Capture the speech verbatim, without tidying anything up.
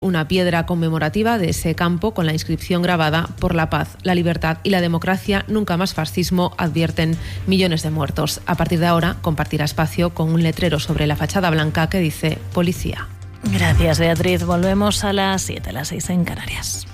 una piedra conmemorativa de ese campo con la inscripción grabada: por la paz, la libertad y la democracia, nunca más fascismo, advierten millones de muertos. A partir de ahora compartirá espacio con un letrero sobre la fachada blanca que dice policía. Gracias, Beatriz. Volvemos a las siete, a las seis en Canarias.